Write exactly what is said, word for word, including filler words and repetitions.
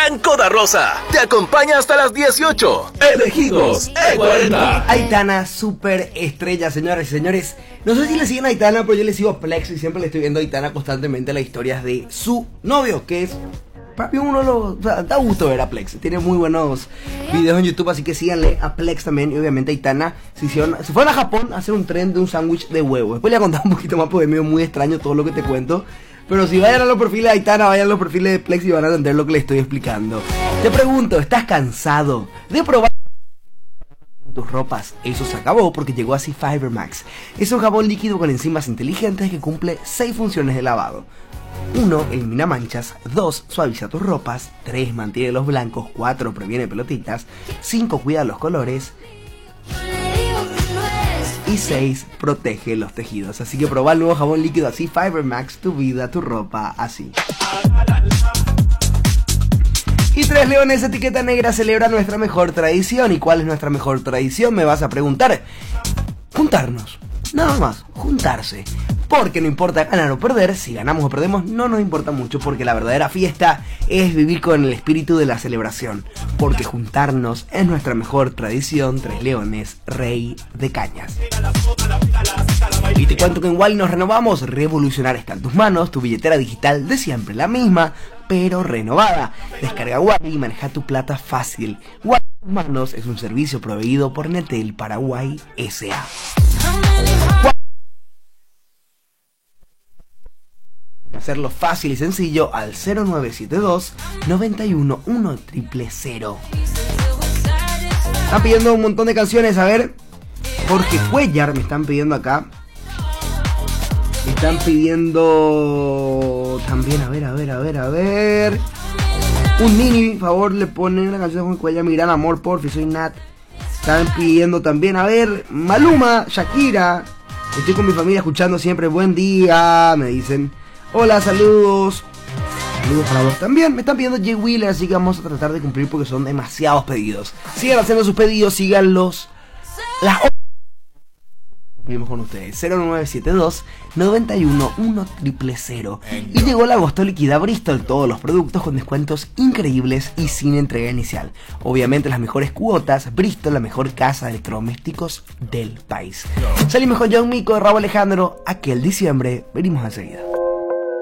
Blanco da Rosa te acompaña hasta las dieciocho. Elegidos E cuarenta. Aitana, super estrella, señoras y señores. No sé si le siguen a Aitana, pero yo le sigo a Plex y siempre le estoy viendo a Aitana constantemente las historias de su novio, que es... Papi, uno lo, o sea, da gusto ver a Plex. Tiene muy buenos videos en YouTube, así que síganle a Plex también. Y obviamente Aitana se, hicieron, se fueron a Japón a hacer un tren de un sándwich de huevo. Después le voy a contar un poquito más porque es muy extraño todo lo que te cuento. Pero si vayan a los perfiles de Aitana, vayan a los perfiles de Plex y van a entender lo que les estoy explicando. Te pregunto, ¿estás cansado de probar tus ropas? Eso se acabó porque llegó así Fiber Max. Es un jabón líquido con enzimas inteligentes que cumple seis funciones de lavado. uno. Elimina manchas. dos. Suaviza tus ropas. tres. Mantiene los blancos. cuatro. Previene pelotitas. cinco. Cuida los colores. Y seis. Protege los tejidos. Así que probá el nuevo jabón líquido así Fiber Max. Tu vida, tu ropa, así. Y Tres Leones Etiqueta Negra celebra nuestra mejor tradición. ¿Y cuál es nuestra mejor tradición? Me vas a preguntar. Juntarnos. Nada más, juntarse. Porque no importa ganar o perder, si ganamos o perdemos no nos importa mucho, porque la verdadera fiesta es vivir con el espíritu de la celebración. Porque juntarnos es nuestra mejor tradición. Tres Leones, rey de cañas. Y te cuento que en Wally nos renovamos. Revolucionar está en tus manos. Tu billetera digital de siempre la misma, pero renovada. Descarga Wally y maneja tu plata fácil. Wally en tus manos es un servicio proveído por Netel Paraguay S A Hacerlo fácil y sencillo al cero nueve siete dos, nueve uno uno, cero cero cero. Están pidiendo un montón de canciones, a ver. Jorge Cuellar me están pidiendo acá. Me están pidiendo también, a ver, a ver, a ver, a ver. Un mini, por favor, le ponen una canción de Jorge Cuellar, mi gran amor, porfi, soy Nat. Están pidiendo también, a ver, Maluma, Shakira. Estoy con mi familia escuchando siempre, buen día, me dicen. Hola, saludos. Saludos para vos también. Me están pidiendo Jay Wheeler, así que vamos a tratar de cumplir porque son demasiados pedidos. Sigan haciendo sus pedidos, síganlos. Las cumplimos con ustedes. cero nueve siete dos, nueve uno uno, cero cero cero. Y llegó el agosto liquida Bristol. Todos los productos con descuentos increíbles y sin entrega inicial. Obviamente las mejores cuotas. Bristol, la mejor casa de electrodomésticos del país. Salimos con John Mico, Raúl Alejandro. Aquel diciembre. Venimos enseguida.